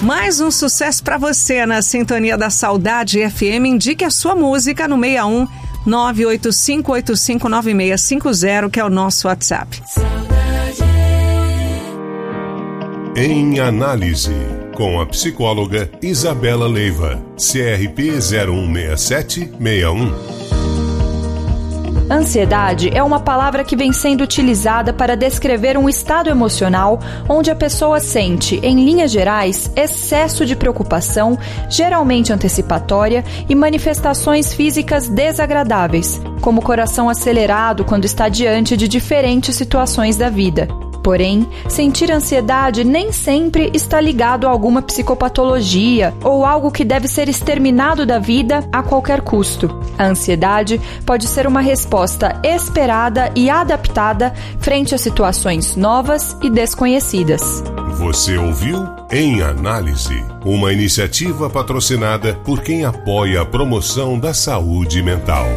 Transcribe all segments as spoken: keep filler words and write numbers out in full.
Mais um sucesso para você na Sintonia da Saudade F M. Indique a sua música no seis um nove oito cinco oito cinco nove seis cinco zero, que é o nosso WhatsApp. Em Análise, com a psicóloga Isabela Leiva, C R P zero um seis sete seis um. Ansiedade é uma palavra que vem sendo utilizada para descrever um estado emocional onde a pessoa sente, em linhas gerais, excesso de preocupação, geralmente antecipatória, e manifestações físicas desagradáveis, como coração acelerado quando está diante de diferentes situações da vida. Porém, sentir ansiedade nem sempre está ligado a alguma psicopatologia ou algo que deve ser exterminado da vida a qualquer custo. A ansiedade pode ser uma resposta esperada e adaptada frente a situações novas e desconhecidas. Você ouviu Em Análise, uma iniciativa patrocinada por quem apoia a promoção da saúde mental.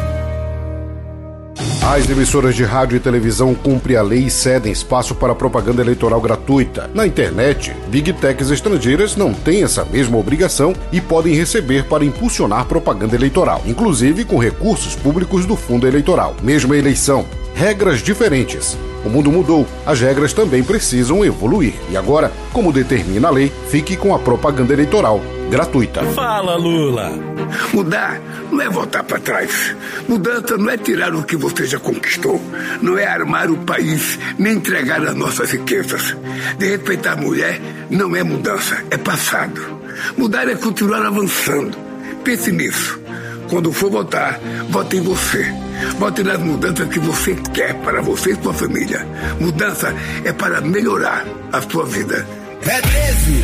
As emissoras de rádio e televisão cumprem a lei e cedem espaço para propaganda eleitoral gratuita. Na internet, Big Techs estrangeiras não têm essa mesma obrigação e podem receber para impulsionar propaganda eleitoral, inclusive com recursos públicos do fundo eleitoral. Mesma eleição, regras diferentes. O mundo mudou, as regras também precisam evoluir. E agora, como determina a lei, fique com a propaganda eleitoral gratuita. Fala, Lula! Mudar não é voltar para trás. Mudança não é tirar o que você já conquistou. Não é armar o país, nem entregar as nossas riquezas. De respeitar a mulher não é mudança, é passado. Mudar é continuar avançando. Pense nisso. Quando for votar, vote em você. Vote nas mudanças que você quer para você e sua família. Mudança é para melhorar a sua vida. É treze!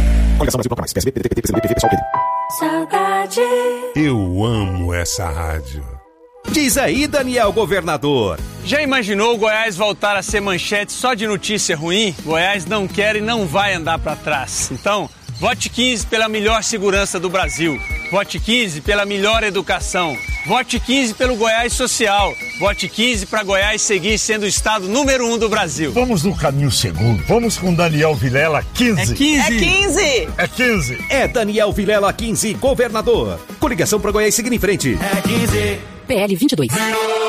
Saudade. Eu amo essa rádio. Diz aí, Daniel Governador. Já imaginou o Goiás voltar a ser manchete só de notícia ruim? Goiás não quer e não vai andar para trás. Então, vote quinze pela melhor segurança do Brasil. Vote quinze pela melhor educação. Vote quinze pelo Goiás social. Vote quinze para Goiás seguir sendo o estado número um do Brasil. Vamos no caminho seguro. Vamos com Daniel Vilela quinze. É quinze. É quinze. É quinze. É Daniel Vilela quinze, governador. Coligação para Goiás seguir em frente. É quinze. P L vinte e dois.